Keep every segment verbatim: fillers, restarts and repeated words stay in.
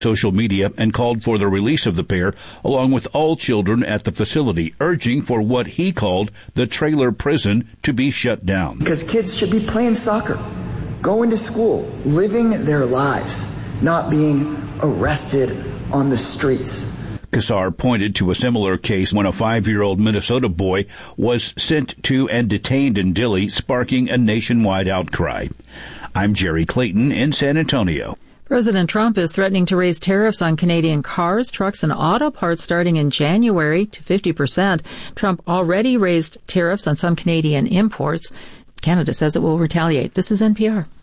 social media and called for the release of the pair along with all children at the facility, urging for what he called the trailer prison to be shut down. Because kids should be playing soccer, going to school, living their lives, not being arrested on the streets. Kassar pointed to a similar case when a five-year-old Minnesota boy was sent to and detained in Dilley, sparking a nationwide outcry. I'm Jerry Clayton in San Antonio. President Trump is threatening to raise tariffs on Canadian cars, trucks, and auto parts starting in January to fifty percent. Trump already raised tariffs on some Canadian imports. Canada says it will retaliate. This is N P R.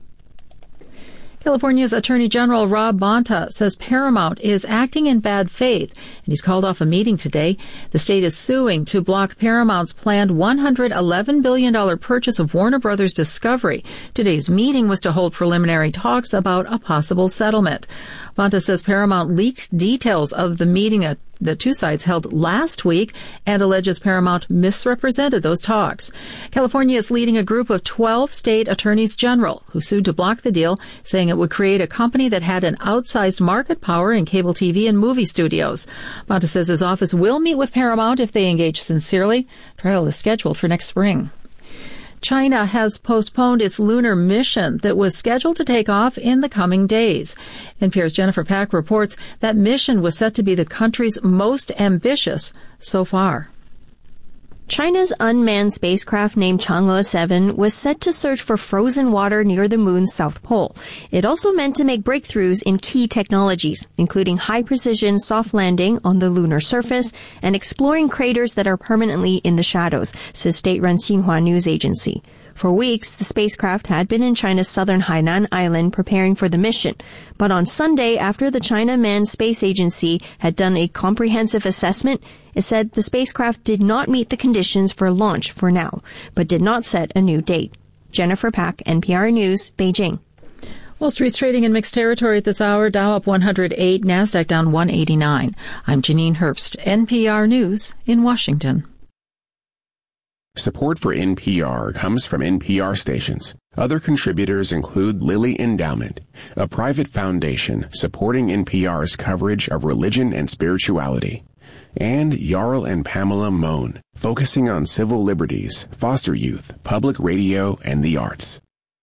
California's Attorney General Rob Bonta says Paramount is acting in bad faith, and he's called off a meeting today. The state is suing to block Paramount's planned one hundred eleven billion dollars purchase of Warner Brothers Discovery. Today's meeting was to hold preliminary talks about a possible settlement. Bonta says Paramount leaked details of the meeting at the two sides held last week and alleges Paramount misrepresented those talks. California is leading a group of twelve state attorneys general who sued to block the deal, saying it would create a company that had an outsized market power in cable T V and movie studios. Bonta says his office will meet with Paramount if they engage sincerely. Trial is scheduled for next spring. China has postponed its lunar mission that was scheduled to take off in the coming days. N P R's Jennifer Pack reports that mission was set to be the country's most ambitious so far. China's unmanned spacecraft named Chang'e seven was set to search for frozen water near the moon's south pole. It also meant to make breakthroughs in key technologies, including high-precision soft landing on the lunar surface and exploring craters that are permanently in the shadows, says state-run Xinhua news agency. For weeks, the spacecraft had been in China's southern Hainan island preparing for the mission. But on Sunday, after the China Manned Space Agency had done a comprehensive assessment, it said the spacecraft did not meet the conditions for launch for now, but did not set a new date. Jennifer Pack, N P R News, Beijing. Wall Street's trading in mixed territory at this hour. Dow up one hundred eight, NASDAQ down one eighty-nine. I'm Janine Herbst, N P R News in Washington. Support for N P R comes from N P R stations. Other contributors include Lilly Endowment, a private foundation supporting N P R's coverage of religion and spirituality, and Jarl and Pamela Mohn, focusing on civil liberties, foster youth, public radio, and the arts.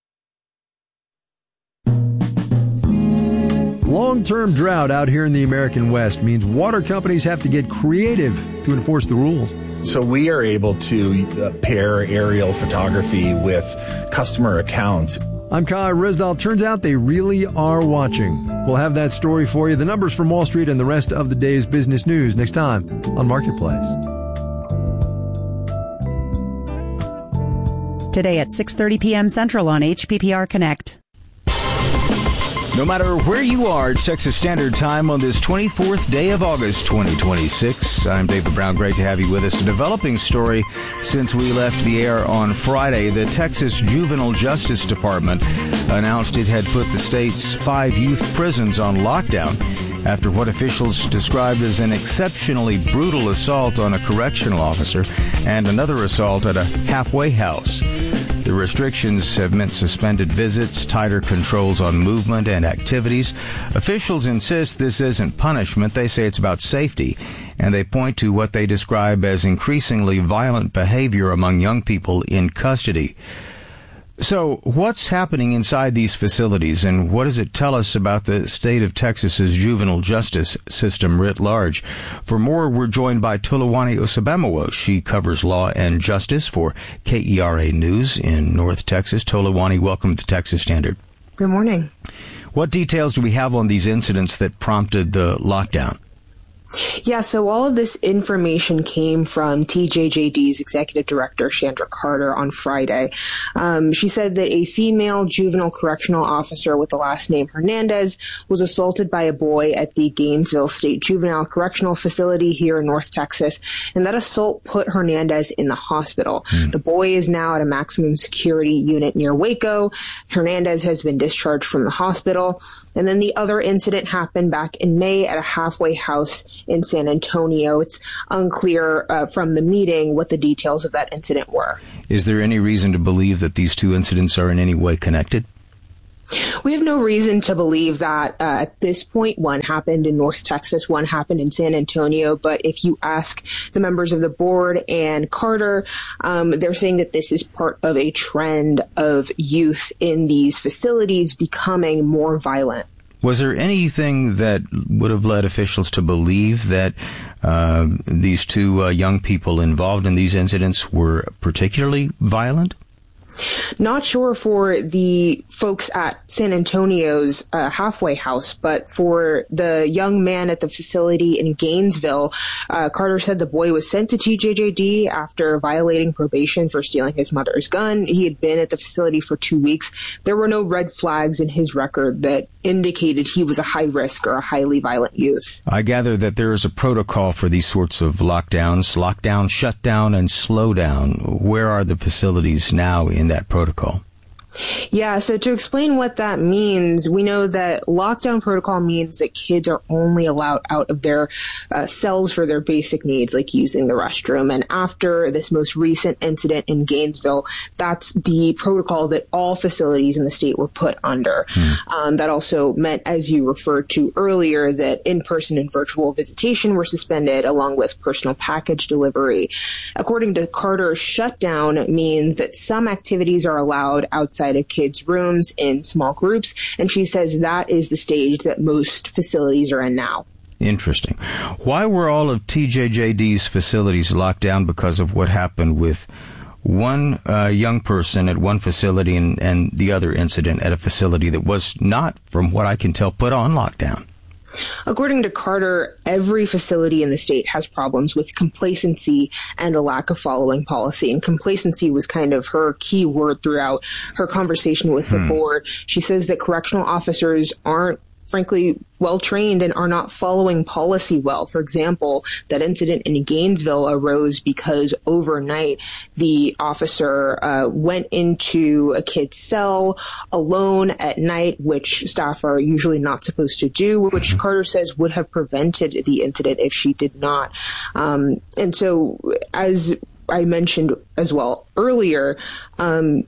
Long-term drought out here in the American West means water companies have to get creative to enforce the rules. So we are able to uh, pair aerial photography with customer accounts. I'm Kai Risdal. Turns out they really are watching. We'll have that story for you. The numbers from Wall Street and the rest of the day's business news next time on Marketplace. Today at six thirty p.m. Central on H P P R Connect. No matter where you are, it's Texas Standard Time on this twenty-fourth day of August, twenty twenty-six. I'm David Brown. Great to have you with us. A developing story since we left the air on Friday. The Texas Juvenile Justice Department announced it had put the state's five youth prisons on lockdown after what officials described as an exceptionally brutal assault on a correctional officer and another assault at a halfway house. The restrictions have meant suspended visits, tighter controls on movement and activities. Officials insist this isn't punishment. They say it's about safety, and they point to what they describe as increasingly violent behavior among young people in custody. So what's happening inside these facilities, and what does it tell us about the state of Texas's juvenile justice system writ large? For more, we're joined by Toluwani Osabemewo. She covers law and justice for K E R A News in North Texas. Toluwani, welcome to Texas Standard. Good morning. What details do we have on these incidents that prompted the lockdown? Yeah, so all of this information came from T J J D's executive director, Chandra Carter, on Friday. Um, she said that a female juvenile correctional officer with the last name Hernandez was assaulted by a boy at the Gainesville State Juvenile Correctional Facility here in North Texas, and that assault put Hernandez in the hospital. Mm. The boy is now at a maximum security unit near Waco. Hernandez has been discharged from the hospital. And then the other incident happened back in May at a halfway house in San Antonio. It's unclear uh, from the meeting what the details of that incident were. Is there any reason to believe that these two incidents are in any way connected? We have no reason to believe that uh, at this point. One happened in North Texas, one happened in San Antonio. But if you ask the members of the board and Carter, um, they're saying that this is part of a trend of youth in these facilities becoming more violent. Was there anything that would have led officials to believe that uh, these two uh, young people involved in these incidents were particularly violent? Not sure for the folks at San Antonio's uh, halfway house, but for the young man at the facility in Gainesville, uh, Carter said the boy was sent to T J J D after violating probation for stealing his mother's gun. He had been at the facility for two weeks. There were no red flags in his record that indicated he was a high risk or a highly violent youth. I gather that there is a protocol for these sorts of lockdowns, lockdown, shutdown, and slowdown. Where are the facilities now in that protocol? Yeah, so to explain what that means, we know that lockdown protocol means that kids are only allowed out of their uh, cells for their basic needs, like using the restroom. And after this most recent incident in Gainesville, that's the protocol that all facilities in the state were put under. Mm. Um, that also meant, as you referred to earlier, that in-person and virtual visitation were suspended, along with personal package delivery. According to Carter, shutdown means that some activities are allowed outside of kids' rooms in small groups, and she says that is the stage that most facilities are in now. Interesting. Why were all of T J J D's facilities locked down? Because of what happened with one uh, young person at one facility and, and the other incident at a facility that was not, from what I can tell, put on lockdown? According to Carter, every facility in the state has problems with complacency and a lack of following policy. And complacency was kind of her key word throughout her conversation with the hmm. board. She says that correctional officers aren't, frankly, well trained and are not following policy well. For example, that incident in Gainesville arose because overnight the officer uh, went into a kid's cell alone at night, which staff are usually not supposed to do, which Carter says would have prevented the incident if she did not. Um, and so, as I mentioned as well earlier, um,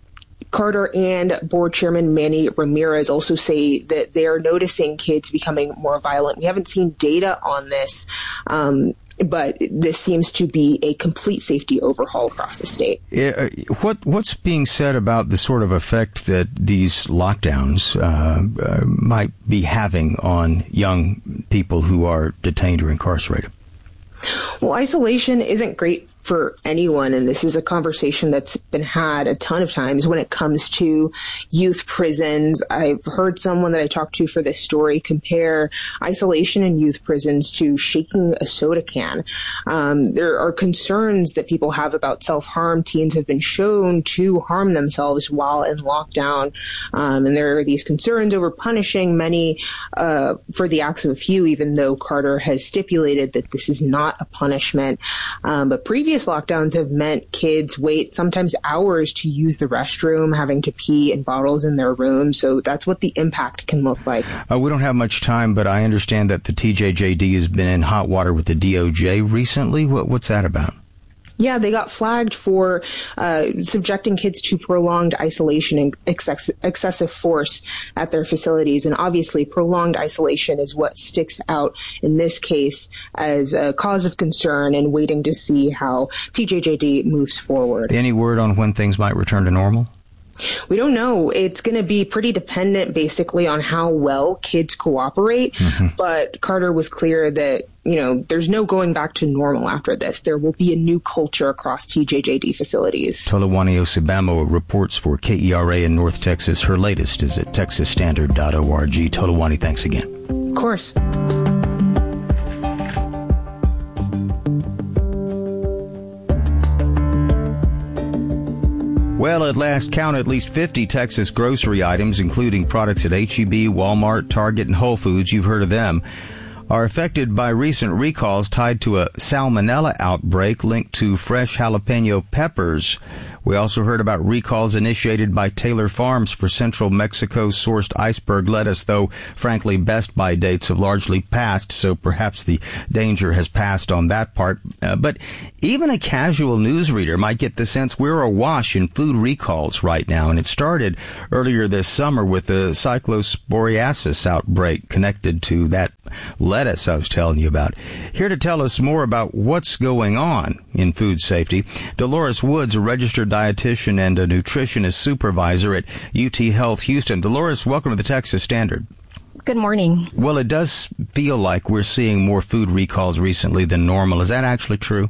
Carter and board chairman Manny Ramirez also say that they are noticing kids becoming more violent. We haven't seen data on this, um, but this seems to be a complete safety overhaul across the state. Uh, what what's being said about the sort of effect that these lockdowns uh, uh, might be having on young people who are detained or incarcerated? Well, isolation isn't great for anyone, and this is a conversation that's been had a ton of times when it comes to youth prisons. I've heard someone that I talked to for this story compare isolation in youth prisons to shaking a soda can. Um, there are concerns that people have about self-harm. Teens have been shown to harm themselves while in lockdown, um, and there are these concerns over punishing many uh, for the acts of a few, even though Carter has stipulated that this is not a punishment. Um, but previous lockdowns have meant kids wait sometimes hours to use the restroom, having to pee in bottles in their room. So that's what the impact can look like. Uh, we don't have much time, but I understand that the T J J D has been in hot water with the D O J recently. What, what's that about? Yeah, they got flagged for uh, subjecting kids to prolonged isolation and excess- excessive force at their facilities. And obviously, prolonged isolation is what sticks out in this case as a cause of concern, and waiting to see how T J J D moves forward. Any word on when things might return to normal? We don't know. It's going to be pretty dependent basically on how well kids cooperate. Mm-hmm. But Carter was clear that, you know, there's no going back to normal after this. There will be a new culture across T J J D facilities. Tolawani Osibamo reports for K E R A in North Texas. Her latest is at texas standard dot org. Tolawani, thanks again. Of course. Well, at last count, at least fifty Texas grocery items, including products at H E B, Walmart, Target, and Whole Foods, you've heard of them, are affected by recent recalls tied to a salmonella outbreak linked to fresh jalapeno peppers. We also heard about recalls initiated by Taylor Farms for Central Mexico-sourced iceberg lettuce, though, frankly, best-by dates have largely passed, so perhaps the danger has passed on that part. Uh, but even a casual newsreader might get the sense we're awash in food recalls right now, and it started earlier this summer with the cyclosporiasis outbreak connected to that lettuce I was telling you about. Here to tell us more about what's going on in food safety, Dolores Woods, a registered dietitian and a nutritionist supervisor at U T Health Houston. Dolores, welcome to the Texas Standard. Good morning. Well, it does feel like we're seeing more food recalls recently than normal. Is that actually true?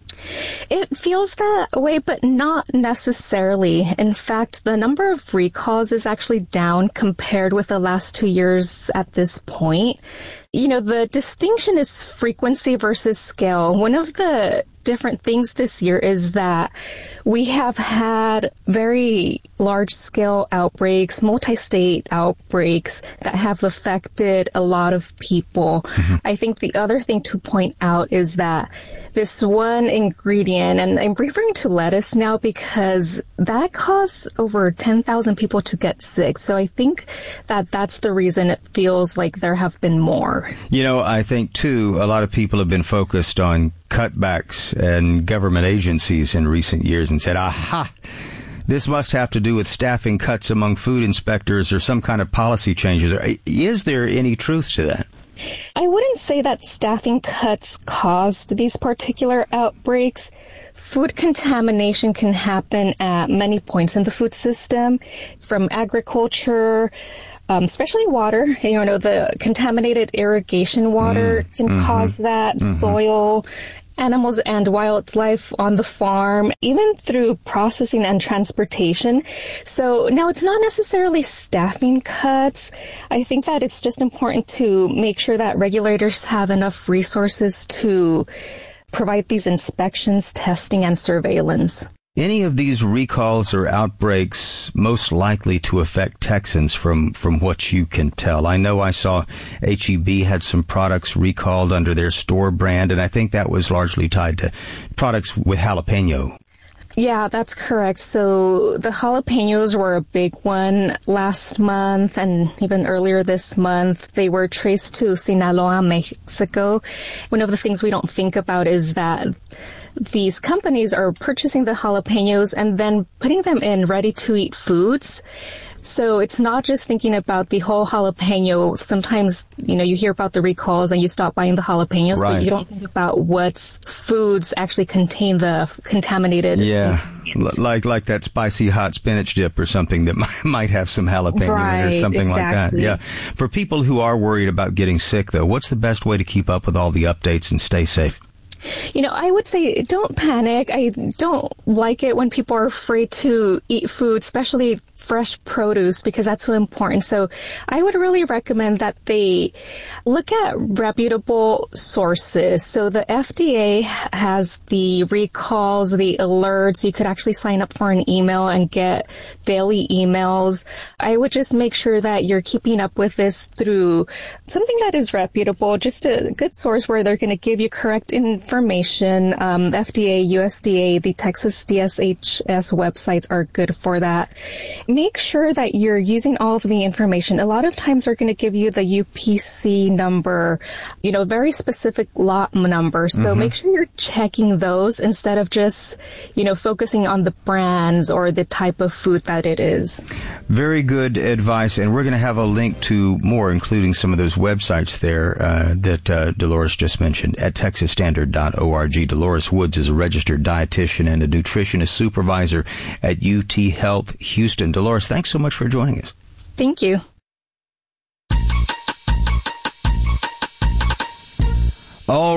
It feels that way, but not necessarily. In fact, the number of recalls is actually down compared with the last two years at this point. You know, the distinction is frequency versus scale. One of the different things this year is that we have had very large-scale outbreaks, multi-state outbreaks that have affected a lot of people. Mm-hmm. I think the other thing to point out is that this one ingredient, and I'm referring to lettuce now because that caused over ten thousand people to get sick. So I think that that's the reason it feels like there have been more. You know, I think, too, a lot of people have been focused on cutbacks and government agencies in recent years and said, aha, this must have to do with staffing cuts among food inspectors or some kind of policy changes. Is there any truth to that? I wouldn't say that staffing cuts caused these particular outbreaks. Food contamination can happen at many points in the food system, from agriculture, Um, especially water. You know, the contaminated irrigation water mm, can mm-hmm, cause that, mm-hmm. soil, animals and wildlife on the farm, even through processing and transportation. So now it's not necessarily staffing cuts. I think that it's just important to make sure that regulators have enough resources to provide these inspections, testing, and surveillance. Any of these recalls or outbreaks most likely to affect Texans from, from what you can tell? I know I saw H E B had some products recalled under their store brand, and I think that was largely tied to products with jalapeno. Yeah, that's correct. So the jalapenos were a big one last month and even earlier this month. They were traced to Sinaloa, Mexico. One of the things we don't think about is that these companies are purchasing the jalapenos and then putting them in ready-to-eat foods. So it's not just thinking about the whole jalapeno. Sometimes, you know, you hear about the recalls and you stop buying the jalapenos, right, but you don't think about what foods actually contain the contaminated. Yeah, L- like like that spicy hot spinach dip or something that might, might have some jalapeno right, in it or something exactly. like that. Yeah. For people who are worried about getting sick, though, what's the best way to keep up with all the updates and stay safe? You know, I would say don't panic. I don't like it when people are afraid to eat food, especially fresh produce, because that's so important. So I would really recommend that they look at reputable sources. So the F D A has the recalls, the alerts. You could actually sign up for an email and get daily emails. I would just make sure that you're keeping up with this through something that is reputable, just a good source where they're going to give you correct information. Um, F D A, U S D A, the Texas D S H S websites are good for that. Make sure that you're using all of the information. A lot of times they're going to give you the U P C number, you know, very specific lot number. So mm-hmm. make sure you're checking those instead of just, you know, focusing on the brands or the type of food that it is. Very good advice. And we're going to have a link to more, including some of those websites there uh, that uh, Dolores just mentioned at texas standard dot org. Dolores Woods is a registered dietitian and a nutritionist supervisor at U T Health Houston. Dolores, thanks so much for joining us. Thank you. All right.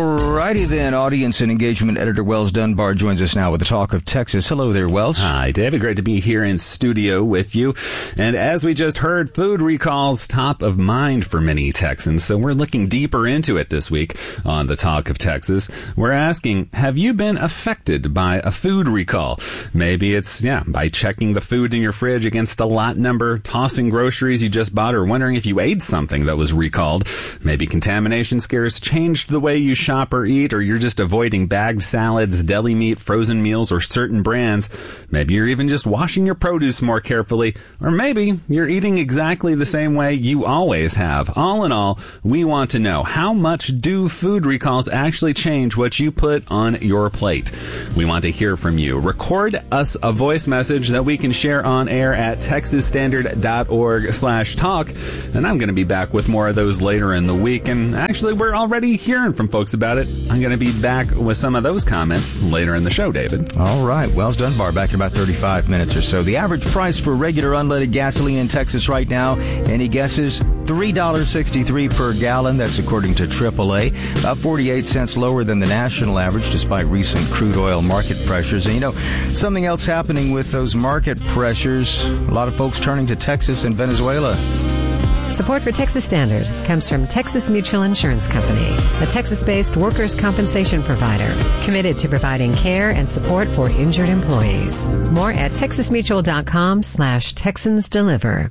Alrighty then, audience and engagement editor Wells Dunbar joins us now with the Talk of Texas. Hello there, Wells. Hi, David. Great to be here in studio with you. And as we just heard, food recalls top of mind for many Texans. So we're looking deeper into it this week on the Talk of Texas. We're asking, have you been affected by a food recall? Maybe it's, yeah, by checking the food in your fridge against a lot number, tossing groceries you just bought, or wondering if you ate something that was recalled. Maybe contamination scares changed the way you shop or eat, or you're just avoiding bagged salads, deli meat, frozen meals, or certain brands. Maybe you're even just washing your produce more carefully, or maybe you're eating exactly the same way you always have. All in all, we want to know, how much do food recalls actually change what you put on your plate? We want to hear from you. Record us a voice message that we can share on air at texasstandard.org slash talk, and I'm going to be back with more of those later in the week. And actually, we're already hearing from folks about it. I'm going to be back with some of those comments later in the show, David. All right. Wells Dunbar back in about thirty-five minutes or so. The average price for regular unleaded gasoline in Texas right now, any guesses? three dollars and sixty-three cents per gallon. That's according to triple A. About forty-eight cents lower than the national average, despite recent crude oil market pressures. And, you know, something else happening with those market pressures, a lot of folks turning to Texas and Venezuela. Support for Texas Standard comes from Texas Mutual Insurance Company, a Texas-based workers' compensation provider committed to providing care and support for injured employees. More at texasmutual.com slash Texans Deliver.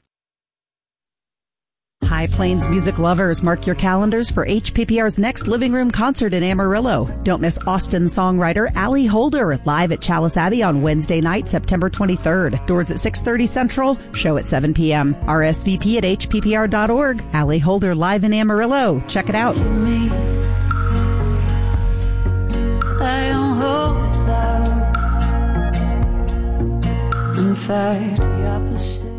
High Plains music lovers, mark your calendars for H P P R's next Living Room concert in Amarillo. Don't miss Austin songwriter Allie Holder live at Chalice Abbey on Wednesday night, September twenty-third. Doors at six thirty Central, show at seven p.m. R S V P at H P P R dot org. Allie Holder live in Amarillo. Check it out. I don't hold without. In fact, the opposite.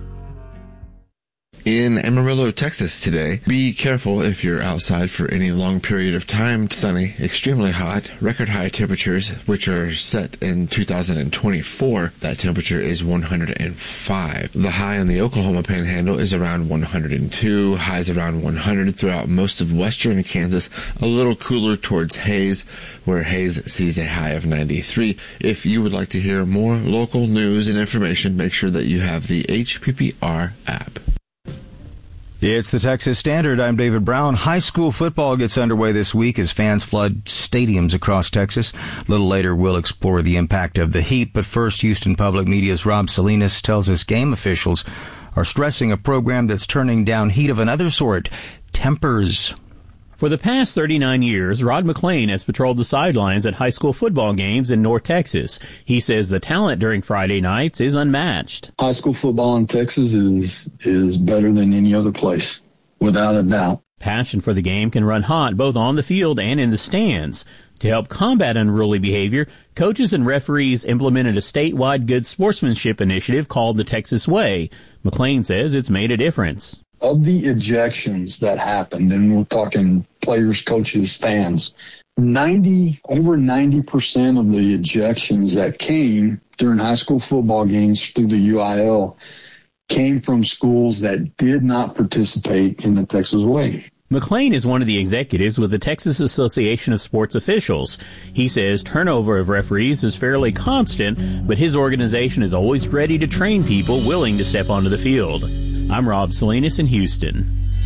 In Amarillo, Texas today, be careful if you're outside for any long period of time. Sunny, extremely hot, record high temperatures, which are set in two thousand twenty-four. That temperature is one hundred five. The high in the Oklahoma Panhandle is around one hundred two, highs around one hundred throughout most of western Kansas, a little cooler towards Hays, where Hays sees a high of ninety-three. If you would like to hear more local news and information, make sure that you have the H P P R app. It's the Texas Standard. I'm David Brown. High school football gets underway this week as fans flood stadiums across Texas. A little later, we'll explore the impact of the heat. But first, Houston Public Media's Rob Salinas tells us game officials are stressing a program that's turning down heat of another sort, tempers. For the past thirty-nine years, Rod McClain has patrolled the sidelines at high school football games in North Texas. He says the talent during Friday nights is unmatched. High school football in Texas is is better than any other place, without a doubt. Passion for the game can run hot both on the field and in the stands. To help combat unruly behavior, coaches and referees implemented a statewide good sportsmanship initiative called the Texas Way. McClain says it's made a difference. Of the ejections that happened, and we're talking players, coaches, fans, ninety over ninety percent of the ejections that came during high school football games through the U I L came from schools that did not participate in the Texas Way. McClain is one of the executives with the Texas Association of Sports Officials. He says turnover of referees is fairly constant, but his organization is always ready to train people willing to step onto the field. I'm Rob Salinas in Houston.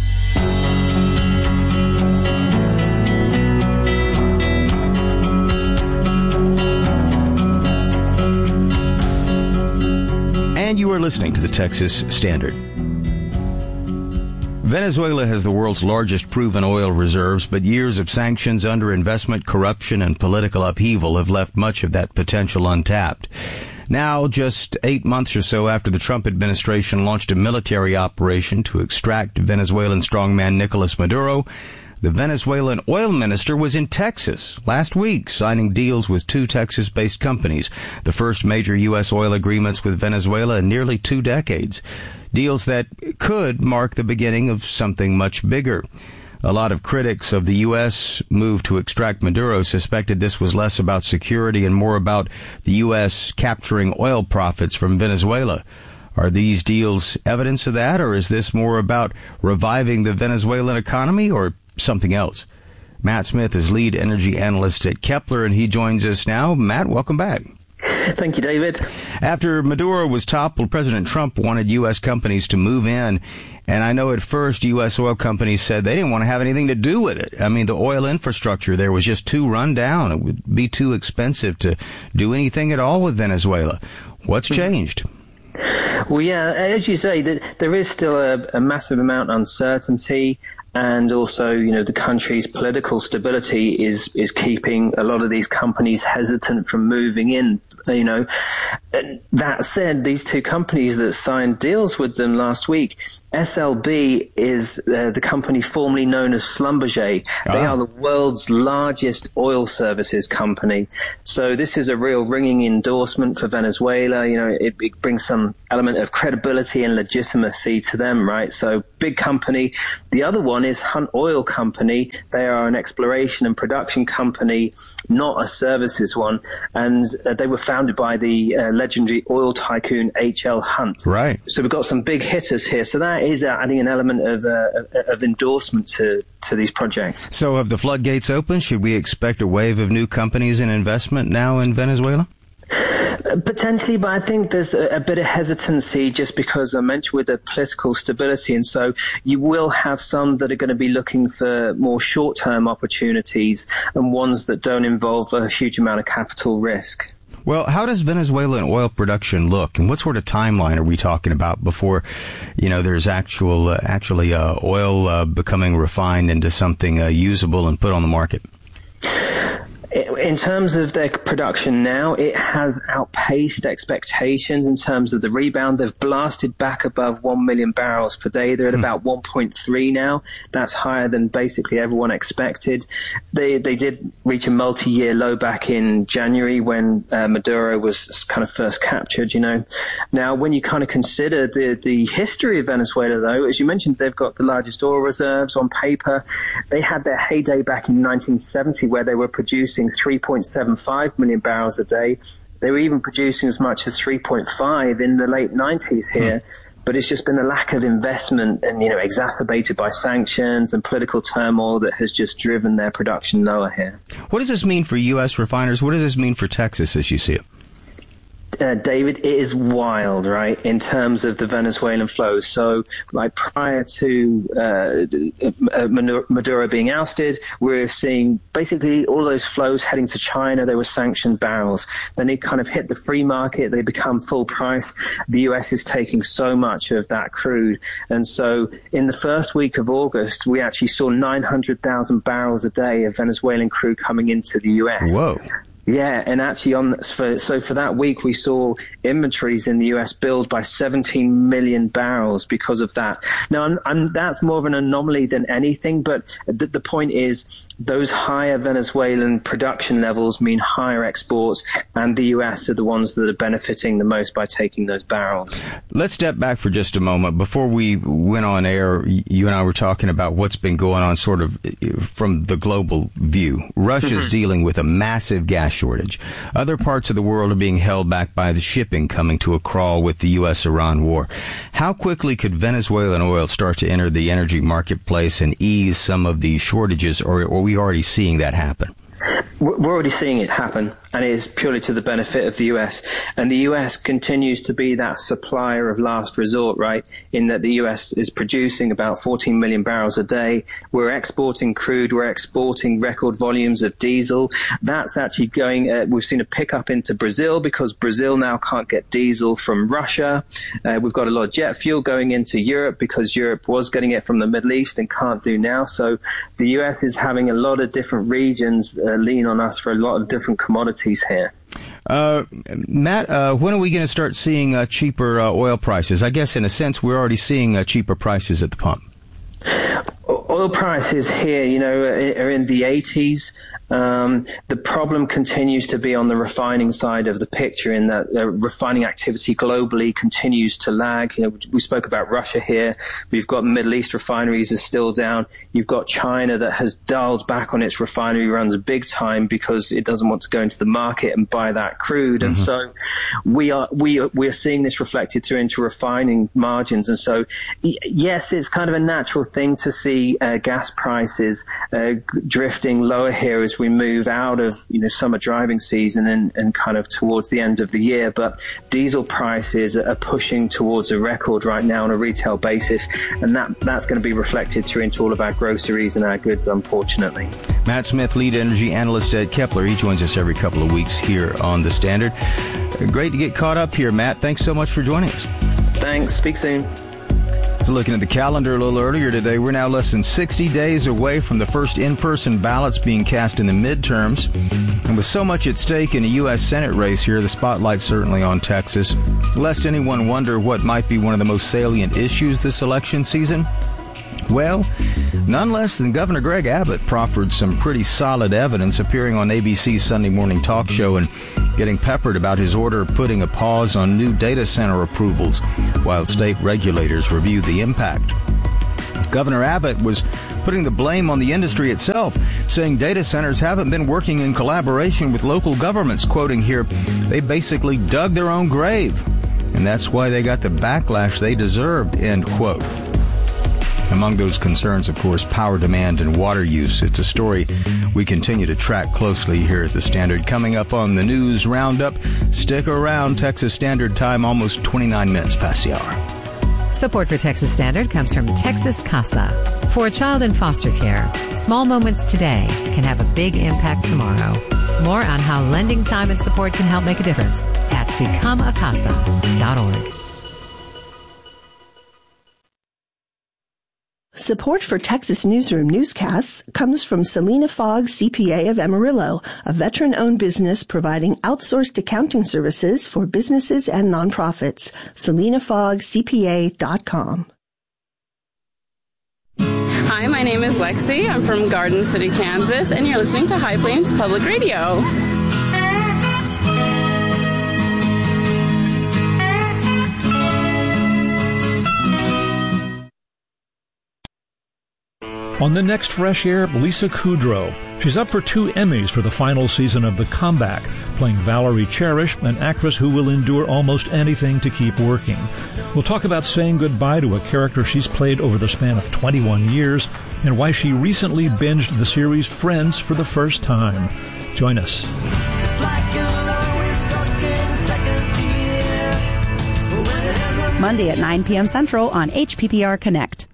And you are listening to the Texas Standard. Venezuela has the world's largest proven oil reserves, but years of sanctions, underinvestment, corruption, and political upheaval have left much of that potential untapped. Now, just eight months or so after the Trump administration launched a military operation to extract Venezuelan strongman Nicolas Maduro, the Venezuelan oil minister was in Texas last week, signing deals with two Texas-based companies, the first major U S oil agreements with Venezuela in nearly two decades. Deals that could mark the beginning of something much bigger. A lot of critics of the U S move to extract Maduro suspected this was less about security and more about the U S capturing oil profits from Venezuela. Are these deals evidence of that, or is this more about reviving the Venezuelan economy, or something else? Matt Smith is lead energy analyst at Kepler, and he joins us now. Matt, welcome back. Thank you, David. After Maduro was toppled, President Trump wanted U S companies to move in. And I know at first U S oil companies said they didn't want to have anything to do with it. I mean, the oil infrastructure there was just too run down. It would be too expensive to do anything at all with Venezuela. What's changed? Well, yeah, as you say, that there is still a, a massive amount of uncertainty. And also, you know, the country's political stability is, is keeping a lot of these companies hesitant from moving in, you know. That said, these two companies that signed deals with them last week, S L B is uh, the company formerly known as Schlumberger. Ah. They are the world's largest oil services company. So this is a real ringing endorsement for Venezuela. You know, it, it brings some element of credibility and legitimacy to them, right? So big company. The other one is Hunt Oil Company. They are an exploration and production company, not a services one. And uh, they were founded by the uh, legendary oil tycoon H L Hunt. Right. So we've got some big hitters here. So that is adding an element of, uh, of endorsement to, to these projects. So have the floodgates opened? Should we expect a wave of new companies and investment now in Venezuela? Potentially, but I think there's a, a bit of hesitancy just because I mentioned with the political stability. And so you will have some that are going to be looking for more short-term opportunities and ones that don't involve a huge amount of capital risk. Well, how does Venezuelan oil production look, and what sort of timeline are we talking about before, you know, there's actual, uh, actually uh, oil uh, becoming refined into something uh, usable and put on the market? In terms of their production now, it has outpaced expectations in terms of the rebound. They've blasted back above one million barrels per day. They're at about one point three now. That's higher than basically everyone expected. They they did reach a multi-year low back in January when uh, Maduro was kind of first captured, you know. Now, when you kind of consider the, the history of Venezuela, though, as you mentioned, they've got the largest oil reserves on paper. They had their heyday back in nineteen seventy where they were producing three point seven five million barrels a day. They were even producing as much as three point five in the late nineties here. Hmm. But it's just been a lack of investment and, you know, exacerbated by sanctions and political turmoil that has just driven their production lower here. What does this mean for U S refiners? What does this mean for Texas as you see it? Uh, David, it is wild, right, in terms of the Venezuelan flows. So, like, prior to uh, Maduro being ousted, we're seeing basically all those flows heading to China. They were sanctioned barrels. Then it kind of hit the free market. They become full price. The U S is taking so much of that crude. And so in the first week of August, we actually saw nine hundred thousand barrels a day of Venezuelan crude coming into the U S. Whoa. Yeah, and actually on for, so for that week we saw inventories in the U S build by seventeen million barrels because of that. Now, I'm, I'm, that's more of an anomaly than anything, but the, the point is those higher Venezuelan production levels mean higher exports, and the U S are the ones that are benefiting the most by taking those barrels. Let's step back for just a moment. Before we went on air, you and I were talking about what's been going on sort of from the global view. Russia's dealing with a massive gas shortage. Other parts of the world are being held back by the shipping coming to a crawl with the U S Iran war. How quickly could Venezuelan oil start to enter the energy marketplace and ease some of these shortages, or, or are we already seeing that happen? We're already seeing it happen, and it is purely to the benefit of the U S. And the U S continues to be that supplier of last resort, right, in that the U S is producing about fourteen million barrels a day. We're exporting crude. We're exporting record volumes of diesel. That's actually going, uh, we've seen a pickup into Brazil because Brazil now can't get diesel from Russia. Uh, we've got a lot of jet fuel going into Europe because Europe was getting it from the Middle East and can't do now. So the U S is having a lot of different regions uh, lean on us for a lot of different commodities here. Uh, Matt, uh, when are we going to start seeing uh, cheaper uh, oil prices? I guess in a sense we're already seeing uh, cheaper prices at the pump. Oil prices here, you know, are in the eighties. Um, the problem continues to be on the refining side of the picture, in that uh, refining activity globally continues to lag. You know, we spoke about Russia here. We've got Middle East refineries are still down. You've got China that has dialed back on its refinery runs big time because it doesn't want to go into the market and buy that crude. Mm-hmm. And so we are we are, we're seeing this reflected through into refining margins. And so, y- yes, it's kind of a natural thing to see uh, gas prices uh, drifting lower here as we move out of, you know, summer driving season and, and kind of towards the end of the year. But diesel prices are pushing towards a record right now on a retail basis, and that that's going to be reflected through into all of our groceries and our goods, unfortunately. Matt Smith, lead energy analyst at Kepler. He joins us every couple of weeks here on The Standard. Great to get caught up here, Matt. Thanks so much for joining us. Thanks. Speak soon. Looking at the calendar a little earlier today, we're now less than sixty days away from the first in-person ballots being cast in the midterms. And with so much at stake in the U S Senate race here, the spotlight's certainly on Texas. Lest anyone wonder what might be one of the most salient issues this election season, well, none less than Governor Greg Abbott proffered some pretty solid evidence, appearing on A B C's Sunday morning talk show and getting peppered about his order putting a pause on new data center approvals while state regulators review the impact. Governor Abbott was putting the blame on the industry itself, saying data centers haven't been working in collaboration with local governments. Quoting here, they basically dug their own grave, and that's why they got the backlash they deserved, end quote. Among those concerns, of course, power demand and water use. It's a story we continue to track closely here at The Standard. Coming up on the News Roundup, stick around. Texas Standard Time, almost twenty-nine minutes past the hour. Support for Texas Standard comes from Texas Casa. For a child in foster care, small moments today can have a big impact tomorrow. More on how lending time and support can help make a difference at become a casa dot org. Support for Texas Newsroom newscasts comes from Selena Fogg, C P A of Amarillo, a veteran-owned business providing outsourced accounting services for businesses and nonprofits. selena fogg c p a dot com. Hi, my name is Lexi. I'm from Garden City, Kansas, and you're listening to High Plains Public Radio. On the next Fresh Air, Lisa Kudrow. She's up for two Emmys for the final season of The Comeback, playing Valerie Cherish, an actress who will endure almost anything to keep working. We'll talk about saying goodbye to a character she's played over the span of twenty-one years and why she recently binged the series Friends for the first time. Join us. It's like you're always stuck in second gear. Monday at nine p.m. Central on H P P R Connect.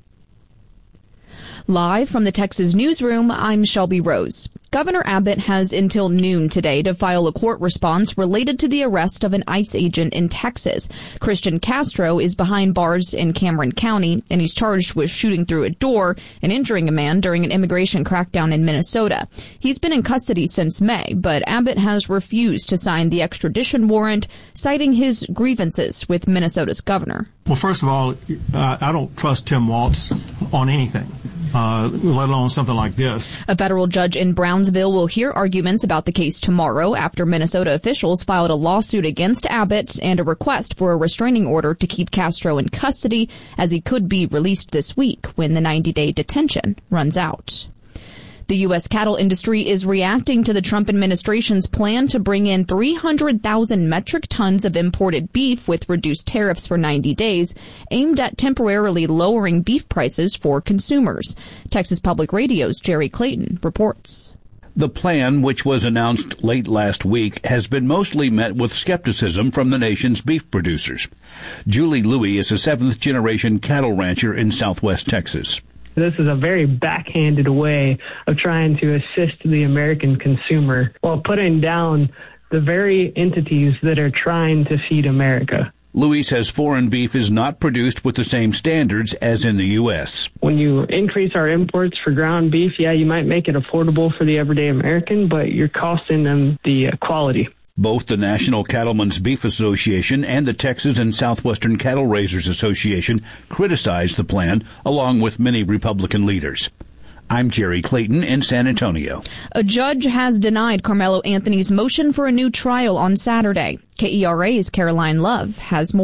Live from the Texas Newsroom, I'm Shelby Rose. Governor Abbott has until noon today to file a court response related to the arrest of an ICE agent in Texas. Christian Castro is behind bars in Cameron County, and he's charged with shooting through a door and injuring a man during an immigration crackdown in Minnesota. He's been in custody since May, but Abbott has refused to sign the extradition warrant, citing his grievances with Minnesota's governor. Well, first of all, uh, I don't trust Tim Walz on anything. Uh, let alone something like this. A federal judge in Brownsville will hear arguments about the case tomorrow after Minnesota officials filed a lawsuit against Abbott and a request for a restraining order to keep Castro in custody, as he could be released this week when the ninety-day detention runs out. The U S cattle industry is reacting to the Trump administration's plan to bring in three hundred thousand metric tons of imported beef with reduced tariffs for ninety days, aimed at temporarily lowering beef prices for consumers. Texas Public Radio's Jerry Clayton reports. The plan, which was announced late last week, has been mostly met with skepticism from the nation's beef producers. Julie Louie is a seventh-generation cattle rancher in southwest Texas. This is a very backhanded way of trying to assist the American consumer while putting down the very entities that are trying to feed America. Louis says foreign beef is not produced with the same standards as in the U S. When you increase our imports for ground beef, yeah, you might make it affordable for the everyday American, but you're costing them the uh, quality. Both the National Cattlemen's Beef Association and the Texas and Southwestern Cattle Raisers Association criticized the plan, along with many Republican leaders. I'm Jerry Clayton in San Antonio. A judge has denied Carmelo Anthony's motion for a new trial on Saturday. K E R A's Caroline Love has more.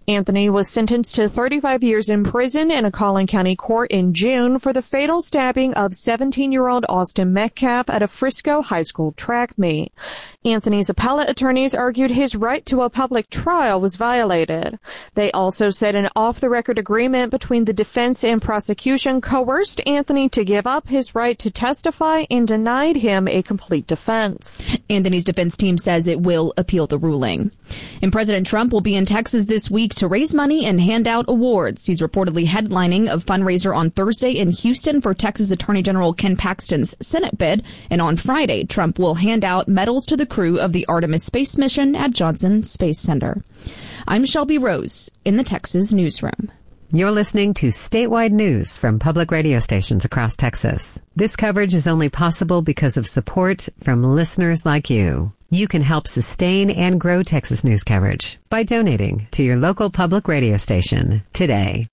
Anthony was sentenced to thirty-five years in prison in a Collin County court in June for the fatal stabbing of seventeen-year-old Austin Metcalf at a Frisco high school track meet. Anthony's appellate attorneys argued his right to a public trial was violated. They also said an off-the-record agreement between the defense and prosecution coerced Anthony to give up his right to testify and denied him a complete defense. Anthony's defense team says it will appeal the ruling. And President Trump will be in Texas this week to raise money and hand out awards. He's reportedly headlining a fundraiser on Thursday in Houston for Texas Attorney General Ken Paxton's Senate bid. And on Friday, Trump will hand out medals to the crew of the Artemis space mission at Johnson Space Center. I'm Shelby Rose in the Texas newsroom. You're listening to statewide news from public radio stations across Texas. This coverage is only possible because of support from listeners like you. You can help sustain and grow Texas news coverage by donating to your local public radio station today.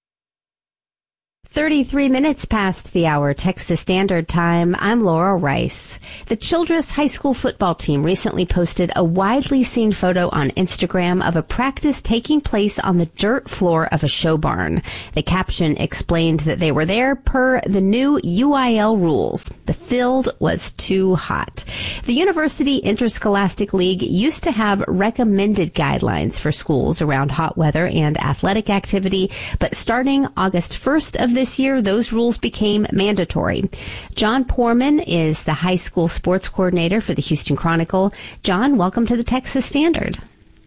thirty-three minutes past the hour, Texas Standard Time. I'm Laura Rice. The Childress High School football team recently posted a widely seen photo on Instagram of a practice taking place on the dirt floor of a show barn. The caption explained that they were there per the new U I L rules. The field was too hot. The University Interscholastic League used to have recommended guidelines for schools around hot weather and athletic activity, but starting August first of this This year, those rules became mandatory. John Poorman is the high school sports coordinator for the Houston Chronicle. John, welcome to the Texas Standard.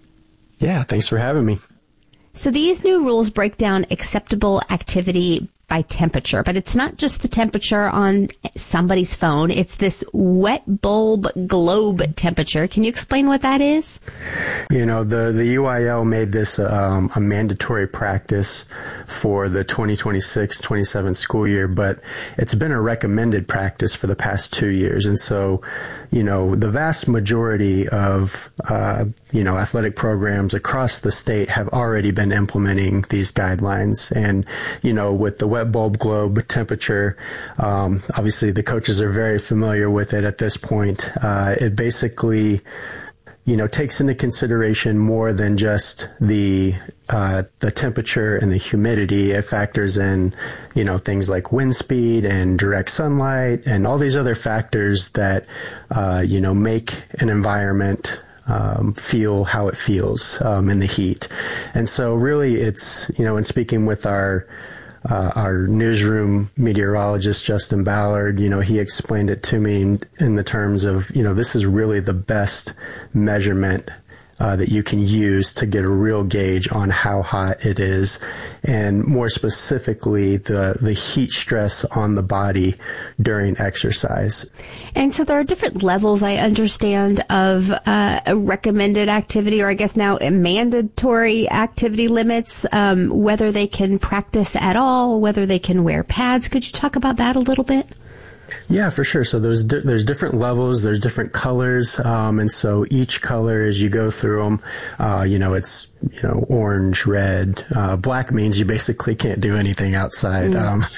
Yeah, thanks for having me. So these new rules break down acceptable activity by temperature, but it's not just the temperature on somebody's phone. It's this wet bulb globe temperature. Can you explain what that is? You know, the, the U I L made this um, a mandatory practice for the twenty twenty-six twenty-seven school year, but it's been a recommended practice for the past two years. And so, you know, the vast majority of, uh, you know, athletic programs across the state have already been implementing these guidelines. And, you know, with the wet bulb globe temperature, um, obviously the coaches are very familiar with it at this point. Uh, it basically, you know, takes into consideration more than just the uh, the temperature and the humidity. It factors in, you know, things like wind speed and direct sunlight and all these other factors that, uh, you know, make an environment Um, feel how it feels um, in the heat. And so really it's, you know, in speaking with our uh, our newsroom meteorologist, Justin Ballard, you know, he explained it to me in, in the terms of, you know, this is really the best measurement Uh, that you can use to get a real gauge on how hot it is, and more specifically, the, the heat stress on the body during exercise. And so there are different levels, I understand, of uh, a recommended activity, or I guess now mandatory activity limits, um, whether they can practice at all, whether they can wear pads. Could you talk about that a little bit? Yeah, for sure. So there's di- there's different levels, there's different colors, um, and so each color, as you go through them, uh, you know, it's you know orange, red, uh, black means you basically can't do anything outside. Mm. Um,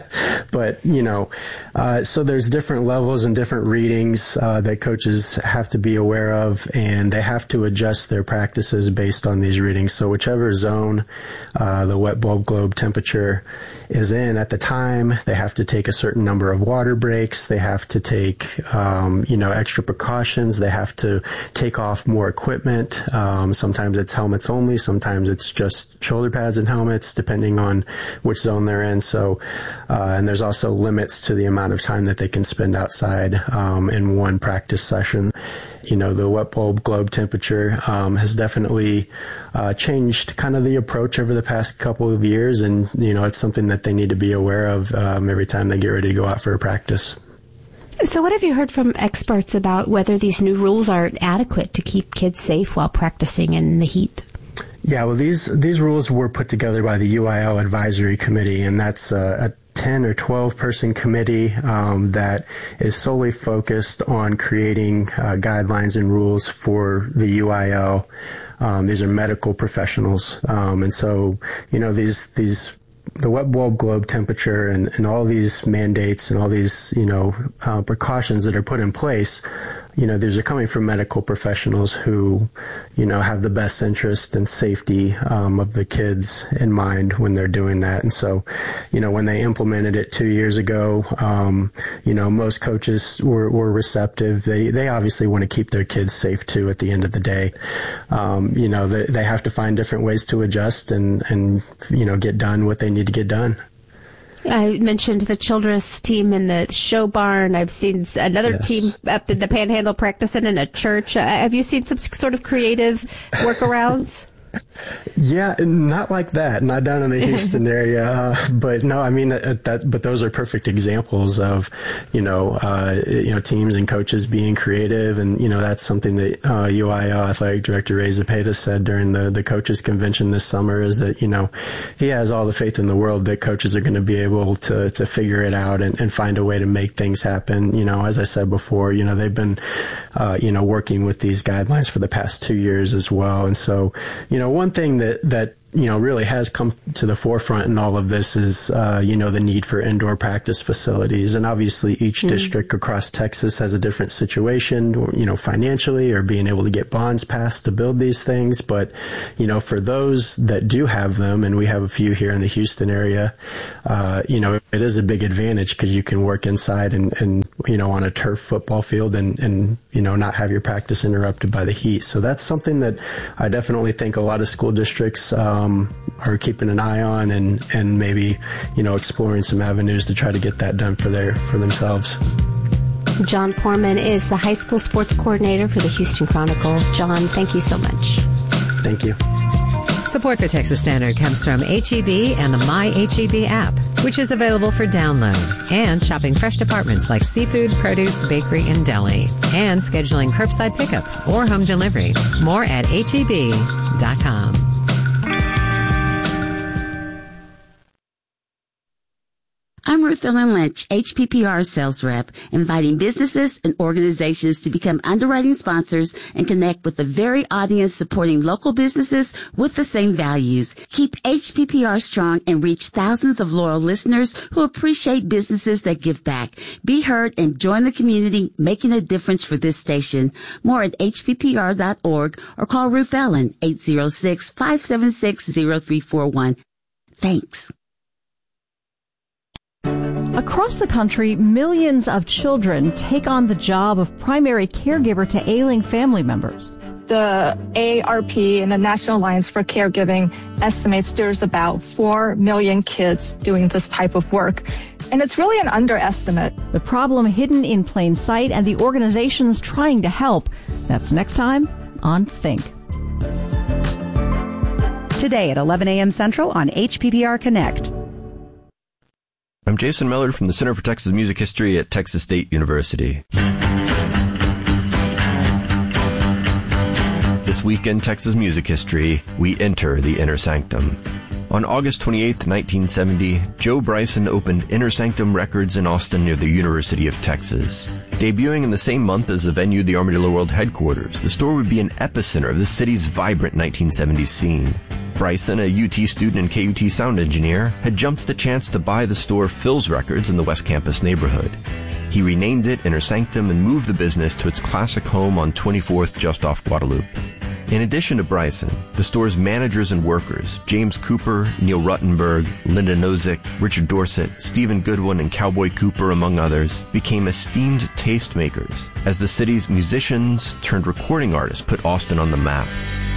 but you know, uh, so there's different levels and different readings uh, that coaches have to be aware of, and they have to adjust their practices based on these readings. So whichever zone uh, the wet bulb globe temperature is in at the time, they have to take a certain number of water breaks. They have to take, um, you know, extra precautions. They have to take off more equipment. Um, sometimes it's helmets only. Sometimes it's just shoulder pads and helmets, depending on which zone they're in. So, uh, and there's also limits to the amount of time that they can spend outside um, in one practice session. You know, the wet bulb globe temperature um, has definitely uh, changed kind of the approach over the past couple of years, and you know, it's something that they need to be aware of um, every time they get ready to go out for a practice. So what have you heard from experts about whether these new rules are adequate to keep kids safe while practicing in the heat? Yeah, well, these these rules were put together by the U I L Advisory Committee, and that's uh, a ten or twelve person committee um, that is solely focused on creating uh, guidelines and rules for the U I L. Um, these are medical professionals, um, and so you know these these. the wet bulb globe temperature and, and all these mandates and all these, you know, uh, precautions that are put in place, you know, these are coming from medical professionals who, you know, have the best interest and safety um, of the kids in mind when they're doing that. And so, you know, when they implemented it two years ago, um, you know, most coaches were, were receptive. They they obviously want to keep their kids safe too at the end of the day. Um, you know, they, they have to find different ways to adjust and, and, you know, get done what they need to get done. I mentioned the Childress team in the show barn. I've seen another yes. team up in the Panhandle practicing in a church. Uh, have you seen some sort of creative workarounds? Yeah, not like that. Not down in the Houston area. Uh, but no, I mean, uh, that, but those are perfect examples of, you know, uh, you know, teams and coaches being creative. And, you know, that's something that, uh, U I L Athletic Director Ray Zepeda said during the, the coaches convention this summer is that, you know, he has all the faith in the world that coaches are going to be able to, to figure it out and, and find a way to make things happen. You know, as I said before, you know, they've been, uh, you know, working with these guidelines for the past two years as well. And so, you know, one thing that, that, you know, really has come to the forefront in all of this is, uh, you know, the need for indoor practice facilities. And obviously each mm-hmm. district across Texas has a different situation, you know, financially or being able to get bonds passed to build these things. But, you know, for those that do have them, and we have a few here in the Houston area, uh, you know, it is a big advantage because you can work inside and, and, you know, on a turf football field and, and, you know, not have your practice interrupted by the heat. So that's something that I definitely think a lot of school districts, um, Um, are keeping an eye on and, and maybe, you know, exploring some avenues to try to get that done for their for themselves. John Poorman is the high school sports coordinator for the Houston Chronicle. John, thank you so much. Thank you. Support for Texas Standard comes from H E B and the My H E B app, which is available for download, and shopping fresh departments like seafood, produce, bakery, and deli, and scheduling curbside pickup or home delivery. More at H E B dot com. I'm Ruth Ellen Lynch, H P P R sales rep, inviting businesses and organizations to become underwriting sponsors and connect with the very audience supporting local businesses with the same values. Keep H P P R strong and reach thousands of loyal listeners who appreciate businesses that give back. Be heard and join the community making a difference for this station. More at H P P R dot org or call Ruth Ellen, eight oh six, five seven six, oh three four one. Thanks. Across the country, millions of children take on the job of primary caregiver to ailing family members. The A A R P and the National Alliance for Caregiving estimates there's about four million kids doing this type of work. And it's really an underestimate. The problem hidden in plain sight and the organizations trying to help. That's next time on Think. Today at eleven a.m. Central on H P P R Connect. I'm Jason Millard from the Center for Texas Music History at Texas State University. This week in Texas Music History, we enter the Inner Sanctum. On August twenty-eighth, nineteen seventy, Joe Bryson opened Inner Sanctum Records in Austin near the University of Texas. Debuting in the same month as the venue the Armadillo World headquarters, the store would be an epicenter of the city's vibrant nineteen seventies scene. Bryson, a U T student and K U T sound engineer, had jumped at the chance to buy the store Phil's Records in the West Campus neighborhood. He renamed it Inner Sanctum and moved the business to its classic home on twenty-fourth just off Guadalupe. In addition to Bryson, the store's managers and workers, James Cooper, Neil Ruttenberg, Linda Nozick, Richard Dorset, Stephen Goodwin, and Cowboy Cooper, among others, became esteemed tastemakers as the city's musicians turned recording artists put Austin on the map.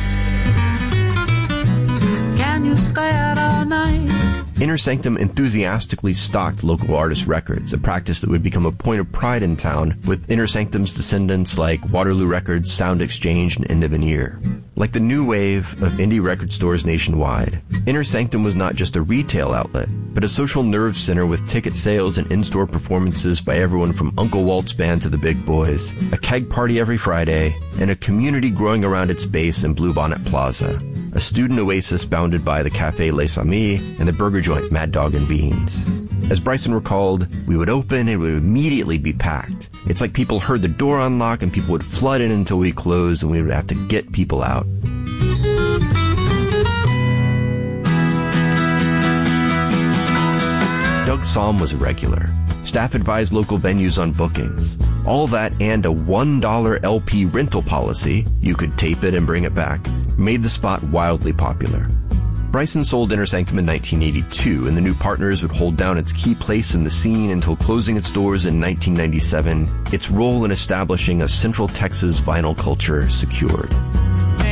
Can you stay out all night? Inner Sanctum enthusiastically stocked local artist records, a practice that would become a point of pride in town, with Inner Sanctum's descendants like Waterloo Records, Sound Exchange, and End of an Ear. Like the new wave of indie record stores nationwide, Inner Sanctum was not just a retail outlet, but a social nerve center with ticket sales and in-store performances by everyone from Uncle Walt's band to the big boys, a keg party every Friday, and a community growing around its base in Bluebonnet Plaza, a student oasis bounded by the Café Les Amis and the burger joint Mad Dog and Beans. As Bryson recalled, we would open and it would immediately be packed. It's like people heard the door unlock and people would flood in until we closed and we would have to get people out. Doug Salm was a regular. Staff advised local venues on bookings. All that and a one dollar L P rental policy, you could tape it and bring it back, made the spot wildly popular. Bryson sold Inner Sanctum in nineteen eighty-two, and the new partners would hold down its key place in the scene until closing its doors in nineteen ninety-seven, its role in establishing a Central Texas vinyl culture secured.